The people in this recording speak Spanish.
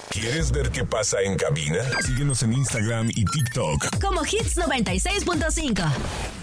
¿Quieres ver qué pasa en cabina? Síguenos en Instagram y TikTok como Hits 96.5.